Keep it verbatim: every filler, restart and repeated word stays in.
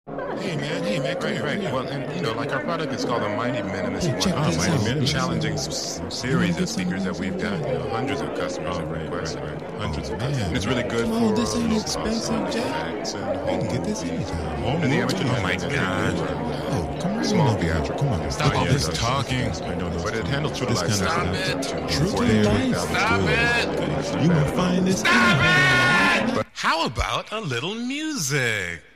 Hey man, hey man, come Right, here, right. come here. Well, and you know, like our product is called the Mighty Minimus. Hey, check One this of out. the challenging s- series of speakers that we've got. You know, hundreds of customers have requested. Hundreds of customers. And it's really good Come on, for this ain't low expensive, cost Jack. effects and I home can get this movies. anytime. Home and the image Oh my God. Oh, come on, Small over here. theatrical. Come on, Stop all this talking. I know, but it handles true to This life. kind of stuff. stuff. To True to forty-eight life. thousand Stop good. it. You will find this. Stop it. How about a little music?